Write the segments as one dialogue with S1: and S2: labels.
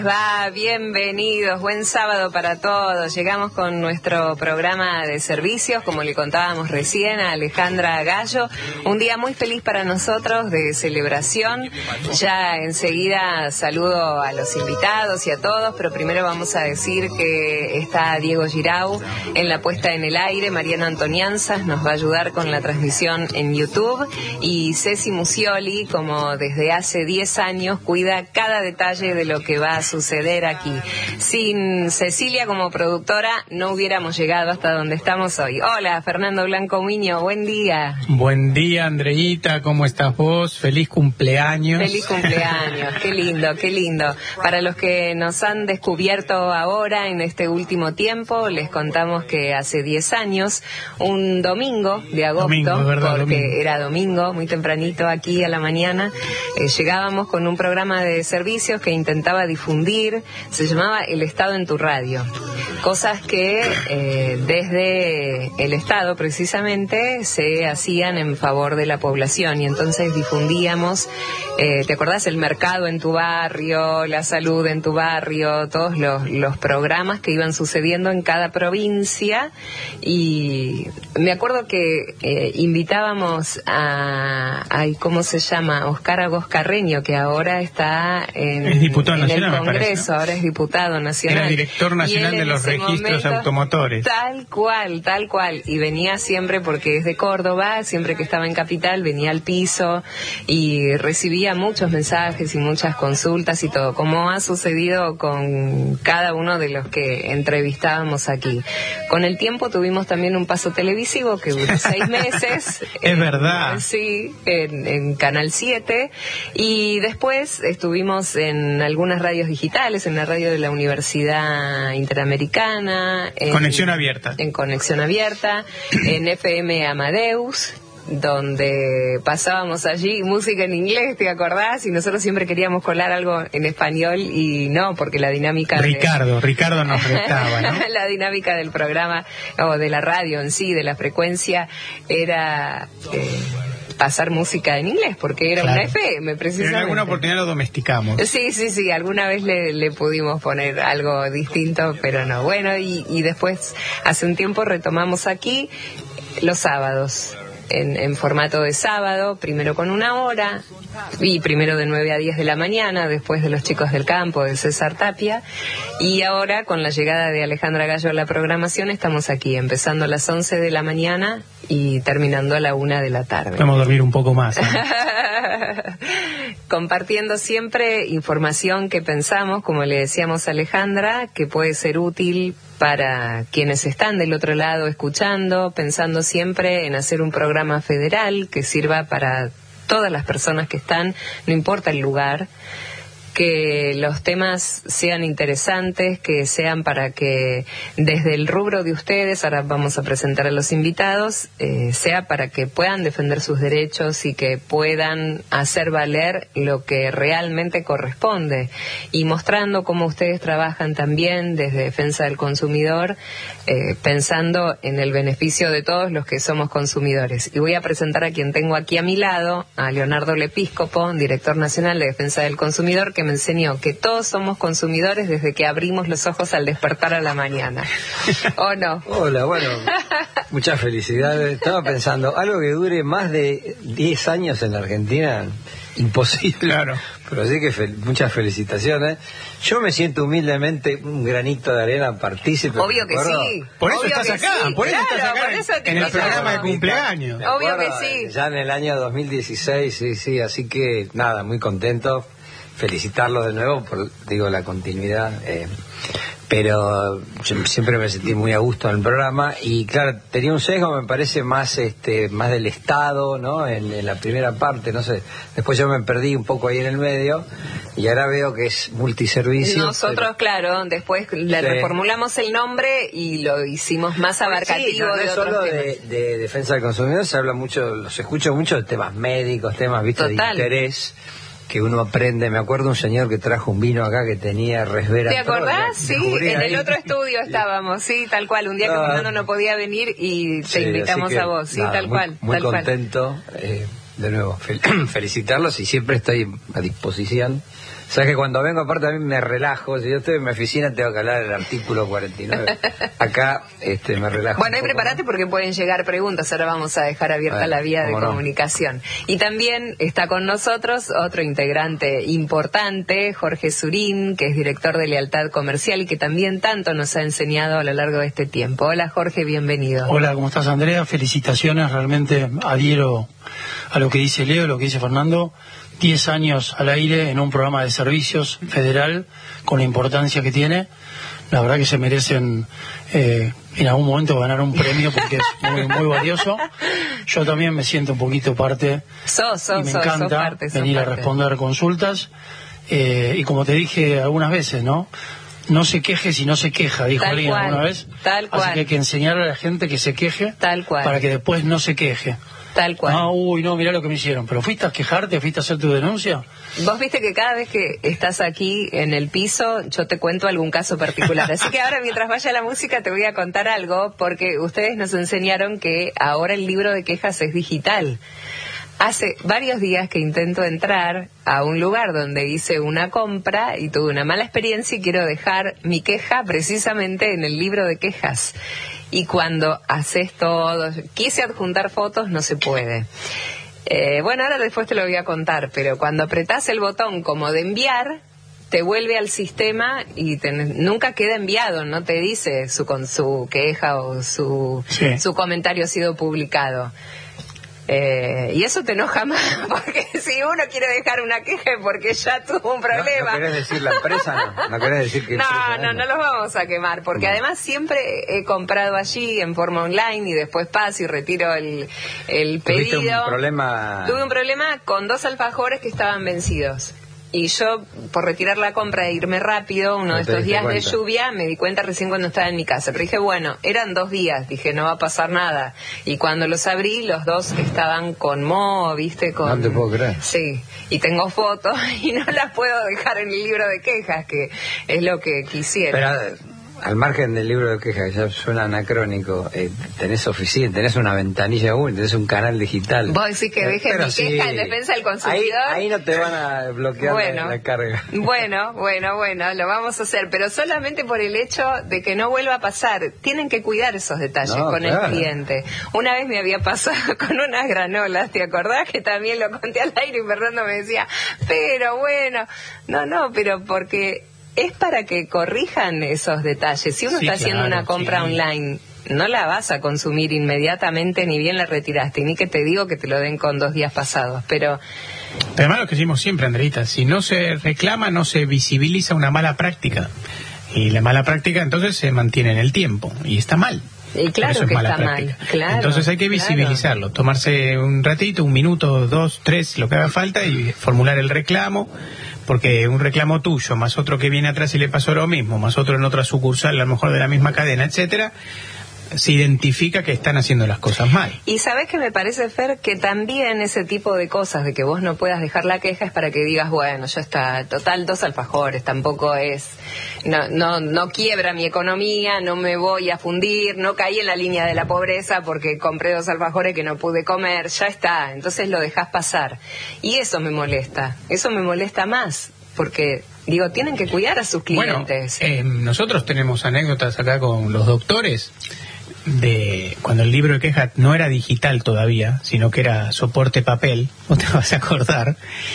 S1: Bienvenidos, buen sábado para todos. Llegamos con nuestro programa de servicios, como le contábamos recién a Alejandra Gallo. Un día muy feliz para nosotros, de celebración. Ya enseguida saludo a los invitados y a todos, pero primero vamos a decir que está Diego Girau en la puesta en el aire. Mariano Antonianzas nos va a ayudar con la transmisión en YouTube. Y Ceci Musioli, como desde hace 10 años, cuida cada detalle de lo que va a suceder aquí. Sin Cecilia como productora no hubiéramos llegado hasta donde estamos hoy. Hola, Fernando Blanco Miño, buen día.
S2: Buen día, Andreita, ¿cómo estás vos? Feliz cumpleaños.
S1: Feliz cumpleaños, qué lindo, qué lindo. Para los que nos han descubierto ahora en este último tiempo, les contamos que hace 10 años, un domingo de agosto, porque era domingo, muy tempranito aquí a la mañana, llegábamos con un programa de servicios que intentaba difundir, se llamaba El Estado en tu Radio. Cosas que desde el Estado precisamente se hacían en favor de la población, y entonces difundíamos, ¿te acordás? El mercado en tu barrio, la salud en tu barrio, todos los programas que iban sucediendo en cada provincia. Y me acuerdo que invitábamos a ¿cómo se llama? Oscar Agos Carreño, que ahora está
S2: es diputado nacional,
S1: el Congreso, ahora es diputado nacional.
S2: Era director nacional de los registros automotores.
S1: Tal cual. Y venía siempre, porque es de Córdoba, siempre que estaba en Capital, venía al piso y recibía muchos mensajes y muchas consultas y todo, como ha sucedido con cada uno de los que entrevistábamos aquí. Con el tiempo tuvimos también un paso televisivo que duró 6 meses.
S2: Es verdad.
S1: Sí, en Canal 7. Y después estuvimos en algunas radios digitales, en la radio de la Universidad Interamericana,
S2: Conexión Abierta,
S1: en FM Amadeus, donde pasábamos allí música en inglés, ¿te acordás? Y nosotros siempre queríamos colar algo en español y no, porque la dinámica
S2: Ricardo nos retaba, ¿no?
S1: La dinámica del programa, o de la radio en sí, de la frecuencia, era pasar música en inglés, porque era una FM, precisamente.
S2: Pero en alguna oportunidad lo domesticamos.
S1: Sí, alguna vez le pudimos poner algo distinto, pero no. Bueno, y después, hace un tiempo retomamos aquí los sábados, en formato de sábado, primero con 1 hora, y primero de 9 a 10 de la mañana, después de Los Chicos del Campo, de César Tapia, y ahora con la llegada de Alejandra Gallo a la programación, estamos aquí, empezando a las 11 de la mañana y terminando a la 1 de la tarde.
S2: Vamos a dormir un poco más, ¿no?
S1: Compartiendo siempre información que pensamos, como le decíamos a Alejandra, que puede ser útil para quienes están del otro lado escuchando, pensando siempre en hacer un programa federal que sirva para todas las personas que están, no importa el lugar, que los temas sean interesantes, que sean para que desde el rubro de ustedes, ahora vamos a presentar a los invitados, sea para que puedan defender sus derechos y que puedan hacer valer lo que realmente corresponde, y mostrando cómo ustedes trabajan también desde Defensa del Consumidor, pensando en el beneficio de todos los que somos consumidores. Y voy a presentar a quien tengo aquí a mi lado, a Leonardo Lepíscopo, director nacional de Defensa del Consumidor, que me enseñó que todos somos consumidores desde que abrimos los ojos al despertar a la mañana. ¿O no?
S3: Hola, bueno, muchas felicidades. Estaba pensando, algo que dure más de 10 años en la Argentina, imposible.
S2: Claro.
S3: Pero así que muchas felicitaciones. Yo me siento humildemente un granito de arena partícipe.
S1: Obvio que sí.
S2: Por eso estás acá,
S1: sí.
S2: por eso estás acá en el programa de cumpleaños.
S1: Obvio que sí.
S3: Ya en el año 2016, sí, así que nada, muy contento. Felicitarlos de nuevo por, la continuidad, pero yo siempre me sentí muy a gusto en el programa, y claro, tenía un sesgo, me parece, más del Estado, ¿no? En la primera parte, no sé, después yo me perdí un poco ahí en el medio, y ahora veo que es multiservicio.
S1: Nosotros, claro, después le reformulamos el nombre y lo hicimos más abarcativo.
S3: Sí, no es solo de defensa del consumidor, se habla mucho, los escucho mucho de temas médicos, temas, ¿viste? De interés, que uno aprende. Me acuerdo un señor que trajo un vino acá que tenía resveratrol.
S1: ¿Te acordás? Sí, en el otro estudio estábamos, sí, tal cual. Un día que Fernando no podía venir y te invitamos a vos, sí, nada, tal cual.
S3: Muy contento, de nuevo, felicitarlos, y siempre estoy a disposición sabes que cuando vengo aparte a mí me relajo. Si yo estoy en mi oficina tengo que hablar del artículo 49. Acá me relajo.
S1: Bueno, y prepárate porque pueden llegar preguntas. Ahora vamos a dejar abierta la vía de comunicación. Y también está con nosotros otro integrante importante, Jorge Surín, que es director de Lealtad Comercial y que también tanto nos ha enseñado a lo largo de este tiempo. Hola Jorge, bienvenido.
S2: Hola, ¿cómo estás, Andrea? Felicitaciones, realmente adhiero a lo que dice Leo, lo que dice Fernando. 10 años al aire en un programa de servicios federal con la importancia que tiene. La verdad que se merecen en algún momento ganar un premio porque es muy valioso. Yo también me siento un poquito parte y me encanta venir a responder consultas. Y como te dije algunas veces, ¿no? No se queje si no se queja, dijo alguien alguna vez.
S1: Tal cual.
S2: Así que hay que enseñarle a la gente que se queje para que después no se queje.
S1: Tal cual.
S2: No, mirá lo que me hicieron. ¿Pero fuiste a quejarte? ¿Fuiste a hacer tu denuncia?
S1: Vos viste que cada vez que estás aquí en el piso, yo te cuento algún caso particular. Así que ahora, mientras vaya la música, te voy a contar algo, porque ustedes nos enseñaron que ahora el libro de quejas es digital. Hace varios días que intento entrar a un lugar donde hice una compra y tuve una mala experiencia y quiero dejar mi queja precisamente en el libro de quejas. Y cuando haces todo, quise adjuntar fotos, no se puede. Bueno, ahora después te lo voy a contar, pero cuando apretás el botón como de enviar, te vuelve al sistema y nunca queda enviado, no te dice su queja o su comentario ha sido publicado. Y eso te enoja más, porque si uno quiere dejar una queja es porque ya tuvo un problema.
S3: ¿No querés decir la empresa? ¿No querés decir que
S1: no los vamos a quemar, porque además siempre he comprado allí en forma online y después paso y retiro el pedido. Tuve un problema con 2 alfajores que estaban vencidos. Y yo, por retirar la compra e irme rápido, uno de estos días de lluvia, me di cuenta recién cuando estaba en mi casa. Pero dije, bueno, eran 2 días, dije, no va a pasar nada. Y cuando los abrí, los 2 estaban con moho, ¿viste?
S3: No te puedo creer.
S1: Sí, y tengo fotos y no las puedo dejar en el libro de quejas, que es lo que quisiera.
S3: Pero, al margen del libro de quejas, ya suena anacrónico, tenés oficina, tenés una ventanilla única, tenés un canal digital.
S1: Vos decís que dejes mi queja en defensa del consumidor.
S3: Ahí no te van a bloquear la carga.
S1: Bueno, lo vamos a hacer, pero solamente por el hecho de que no vuelva a pasar. Tienen que cuidar esos detalles con el cliente. Una vez me había pasado con unas granolas, ¿te acordás? Que también lo conté al aire y Fernando me decía, pero bueno, pero porque es para que corrijan esos detalles. Si uno está haciendo una compra online, no la vas a consumir inmediatamente, ni bien la retiraste, ni que te digo que te lo den con 2 días pasados, pero
S2: además lo que decimos siempre, Andreita, si no se reclama, no se visibiliza una mala práctica, y la mala práctica entonces se mantiene en el tiempo, y está mal.
S1: Y claro que está mal, claro.
S2: Entonces hay que visibilizarlo, tomarse un ratito, 1 minuto, 2, 3, lo que haga falta, y formular el reclamo, porque un reclamo tuyo, más otro que viene atrás y le pasó lo mismo, más otro en otra sucursal, a lo mejor de la misma cadena, etcétera, se identifica que están haciendo las cosas mal.
S1: Y sabés que me parece, Fer, que también ese tipo de cosas de que vos no puedas dejar la queja es para que digas, bueno, ya está, total 2 alfajores, tampoco es, no quiebra mi economía, no me voy a fundir, no caí en la línea de la pobreza porque compré 2 alfajores que no pude comer, ya está, entonces lo dejás pasar. Y eso me molesta más, porque digo, tienen que cuidar a sus clientes.
S2: Bueno, nosotros tenemos anécdotas acá con los doctores de cuando el libro de quejas no era digital todavía, sino que era soporte papel, vos te vas a acordar.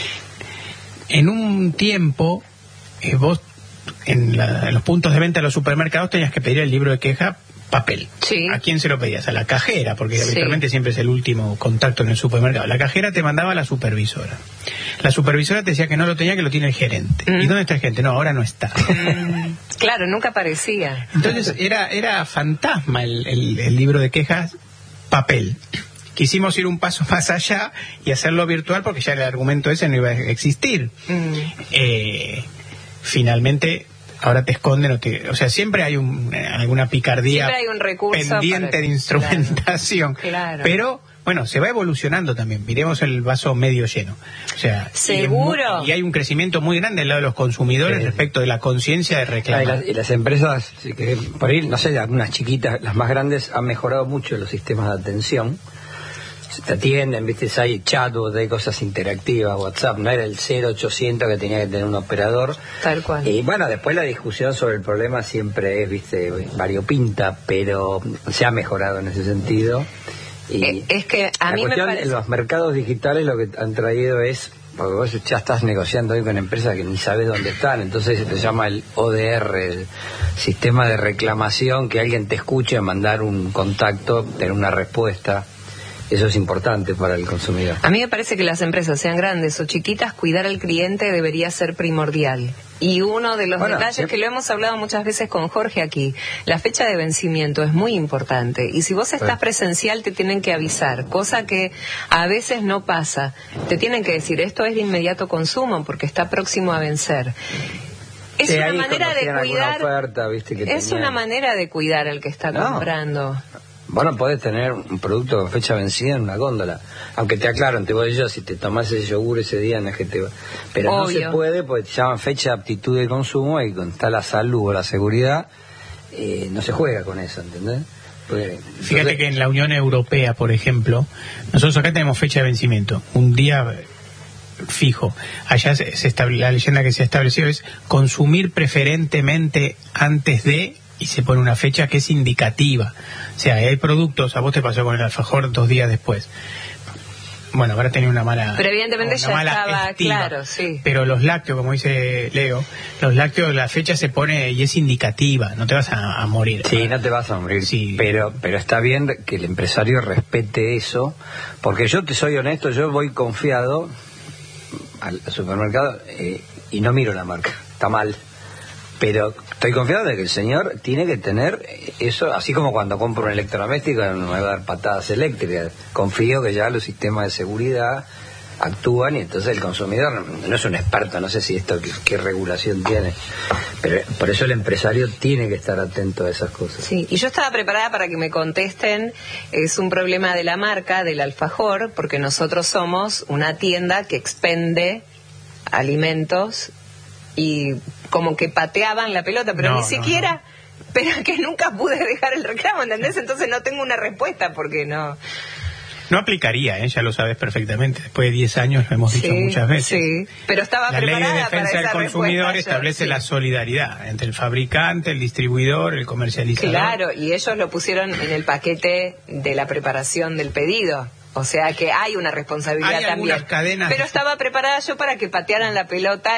S2: En un tiempo, vos en los puntos de venta de los supermercados tenías que pedir el libro de queja papel.
S1: Sí.
S2: ¿A quién se lo pedías? A la cajera, porque habitualmente siempre es el último contacto en el supermercado. La cajera te mandaba a la supervisora. La supervisora te decía que no lo tenía, que lo tiene el gerente. ¿Y dónde está el gerente? No, ahora no está.
S1: Claro, nunca aparecía.
S2: Entonces era fantasma el libro de quejas papel. Quisimos ir un paso más allá y hacerlo virtual porque ya el argumento ese no iba a existir. Finalmente ahora te esconden o sea, siempre hay alguna picardía,
S1: siempre hay un recurso
S2: pendiente de instrumentación.
S1: Claro.
S2: Pero bueno, se va evolucionando también. Miremos el vaso medio lleno. O sea,
S1: seguro.
S2: Y hay un crecimiento muy grande al lado de los consumidores respecto de la conciencia de reclamar.
S3: Y las empresas, que por ahí, no sé, algunas chiquitas, las más grandes, han mejorado mucho los sistemas de atención. te atienden, viste, hay chatbot, hay cosas interactivas, WhatsApp, no era el 0800 que tenía que tener un operador.
S1: Tal cual.
S3: Y bueno, después la discusión sobre el problema siempre es, viste, variopinta, pero se ha mejorado en ese sentido. Y
S1: es que a mí me parece...
S3: En los mercados digitales lo que han traído es, porque vos ya estás negociando hoy con empresas que ni sabes dónde están, entonces se te llama el ODR, el sistema de reclamación, que alguien te escuche, mandar un contacto, tener una respuesta. Eso es importante para el consumidor.
S1: A mí me parece que las empresas, sean grandes o chiquitas, cuidar al cliente debería ser primordial. Y uno de los detalles que lo hemos hablado muchas veces con Jorge aquí, la fecha de vencimiento es muy importante. Y si vos estás presencial, te tienen que avisar, cosa que a veces no pasa. Te tienen que decir, esto es de inmediato consumo porque está próximo a vencer. Es una manera de cuidar.
S3: Oferta, ¿viste? Que
S1: es una manera de cuidar al que está comprando.
S3: Vos no podés tener un producto con fecha vencida en una góndola. Aunque te aclaro, te voy yo, si te tomás ese yogur ese día, no es que te va. Pero obvio. No se puede porque te llaman fecha de aptitud de consumo y cuando está la salud o la seguridad, no se juega con eso, ¿entendés? Pues,
S4: fíjate que en la Unión Europea, por ejemplo, nosotros acá tenemos fecha de vencimiento, un día fijo. Allá la leyenda que se ha establecido es consumir preferentemente antes de, y se pone una fecha que es indicativa. O sea, hay productos, a vos te pasó con el alfajor 2 días después. Bueno, habrá tenido una mala...
S1: Pero evidentemente ya estaba claro, sí.
S4: Pero los lácteos, como dice Leo, los lácteos, la fecha se pone y es indicativa, no te vas a morir.
S3: Sí, no te vas a morir,
S4: sí.
S3: Pero está bien que el empresario respete eso, porque yo te soy honesto, yo voy confiado al supermercado y no miro la marca, está mal. Pero estoy confiado de que el señor tiene que tener eso, así como cuando compro un electrodoméstico no me va a dar patadas eléctricas. Confío que ya los sistemas de seguridad actúan y entonces el consumidor no es un experto, no sé si esto qué regulación tiene, pero por eso el empresario tiene que estar atento a esas cosas.
S1: Sí, y yo estaba preparada para que me contesten, es un problema de la marca, del alfajor, porque nosotros somos una tienda que expende alimentos y como que pateaban la pelota, pero ni siquiera, pero que nunca pude dejar el reclamo, ¿entendés? Entonces no tengo una respuesta porque no
S4: aplicaría, ya lo sabes perfectamente, después de 10 años lo hemos dicho muchas veces.
S1: Sí, pero estaba preparada para esa respuesta.
S4: La ley de defensa del consumidor establece la solidaridad entre el fabricante, el distribuidor, el comercializador.
S1: Claro, y ellos lo pusieron en el paquete de la preparación del pedido. O sea que hay una responsabilidad también. Pero estaba preparada yo para que patearan la pelota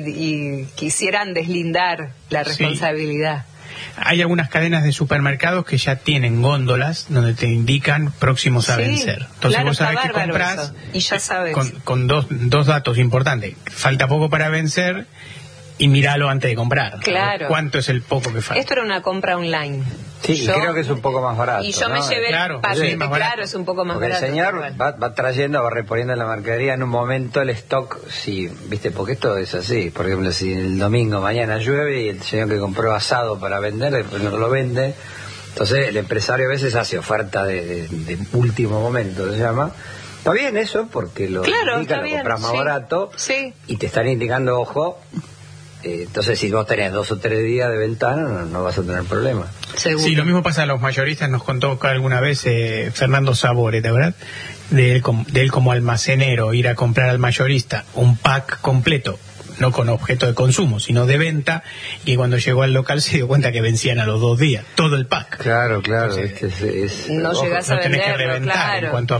S1: y quisieran deslindar la responsabilidad.
S4: Sí. Hay algunas cadenas de supermercados que ya tienen góndolas donde te indican próximos a vencer. Entonces vos sabés que compras
S1: y ya sabes.
S4: Con dos datos importantes. Falta poco para vencer y míralo antes de comprar.
S1: Claro.
S4: ¿Cuánto es el poco que falta?
S1: Esto era una compra online.
S3: Sí, y creo que es un poco más barato.
S1: Y yo me llevé el paquete, claro, es un poco más barato.
S3: El señor va trayendo, va reponiendo la mercadería en un momento el stock, sí, viste, porque esto es así. Por ejemplo, si el domingo mañana llueve y el señor que compró asado para vender, después no lo vende. Entonces el empresario a veces hace oferta de último momento, se llama. Está bien eso, porque lo indica, lo compras más barato y te están indicando, ojo. Entonces si vos tenés 2 o 3 días de ventana no vas a tener problema.
S4: ¿Seguro? Sí, lo mismo pasa a los mayoristas. Nos contó alguna vez Fernando Sabore, ¿verdad? De él como almacenero, ir a comprar al mayorista un pack completo, no con objeto de consumo, sino de venta, y cuando llegó al local se dio cuenta que vencían a los 2 días, todo el pack.
S3: Claro.
S4: Entonces,
S1: no llegás a
S4: tenés
S1: venderlo,
S4: que reventar en cuanto a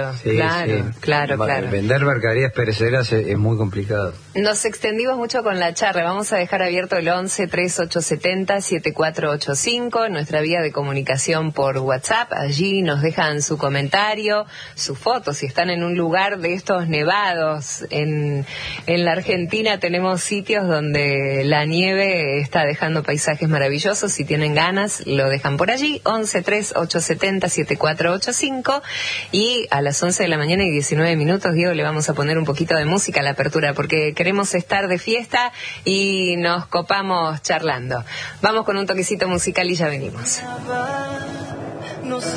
S1: precio. Claro.
S3: Vender mercaderías perecederas es muy complicado.
S1: Nos extendimos mucho con la charla. Vamos a dejar abierto el 11-3870-7485, nuestra vía de comunicación por WhatsApp. Allí nos dejan su comentario, su foto. Si están en un lugar de estos nevados en la Argentina, tenemos sitios donde la nieve está dejando paisajes maravillosos. Si tienen ganas, lo dejan por allí. 11-3870-7485. Y a las 11 de la mañana y 19 minutos, Diego, le vamos a poner un poquito de música a la apertura, porque queremos estar de fiesta y nos copamos charlando. Vamos con un toquecito musical y ya venimos.